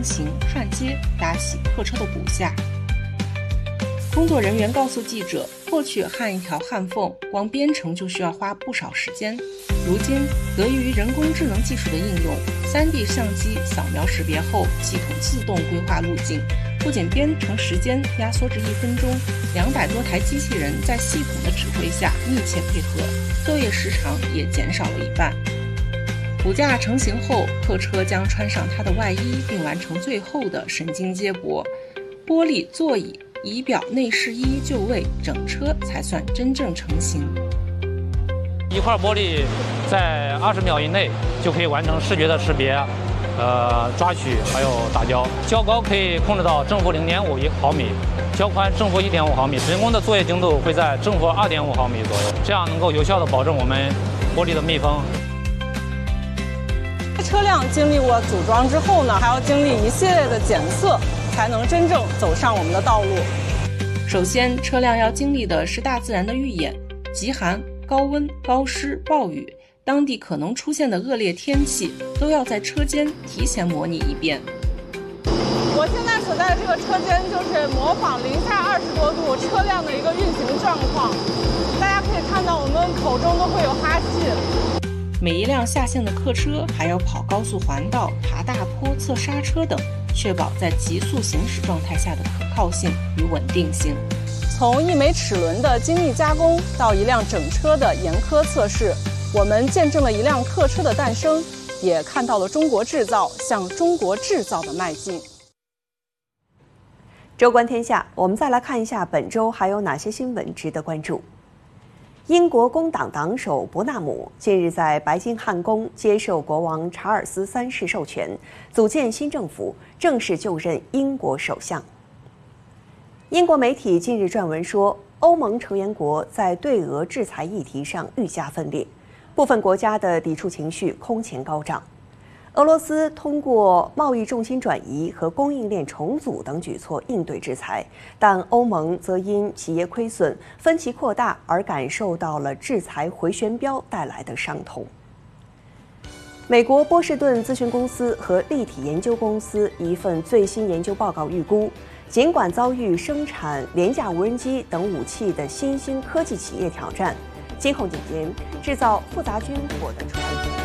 行、焊接、搭起客车的骨架。工作人员告诉记者，过去焊一条焊缝，光编程就需要花不少时间。如今，得益于人工智能技术的应用，3D 相机扫描识别后，系统自动规划路径，不仅编程时间压缩至1分钟，200多台机器人在系统的指挥下密切配合，作业时长也减少了1半。骨架成型后，客车将穿上它的外衣，并完成最后的神经接驳。玻璃座椅、仪表、内饰一一就位，整车才算真正成型。 一块玻璃在20秒以内就可以完成视觉的识别、抓取还有打胶。胶高可以控制到正负0.5毫米，胶宽正负1.5毫米，人工的作业精度会在正负2.5毫米左右，这样能够有效地保证我们玻璃的密封。 车辆经历过组装之后呢，还要经历一系列的检测，才能真正走上我们的道路。 首先，车辆要经历的是大自然的预演，极寒、高温、高湿、暴雨，当地可能出现的恶劣天气，都要在车间提前模拟一遍。 我现在所在的这个车间就是模仿零下20多度车辆的一个运行状况，大家可以看到我们口中都会有哈气。 每一辆下线的客车还要跑高速环道、爬大坡、侧刹车等，确保在急速行驶状态下的可靠性与稳定性。 从一枚齿轮的精密加工到一辆整车的严苛测试，我们见证了一辆客车的诞生，也看到了中国制造向中国制造的迈进。 周观天下，我们再来看一下本周还有哪些新闻值得关注。英国工党党首伯纳姆近日在白金汉宫接受国王查尔斯3世授权，组建新政府，正式就任英国首相。英国媒体近日撰文说，欧盟成员国在对俄制裁议题上愈加分裂，部分国家的抵触情绪空前高涨。俄罗斯通过贸易重心转移和供应链重组等举措应对制裁，但欧盟则因企业亏损、分歧扩大而感受到了制裁回旋镖带来的伤痛。美国波士顿咨询公司和立体研究公司一份最新研究报告预估，尽管遭遇生产廉价无人机等武器的新兴科技企业挑战，今后几年制造复杂军火的船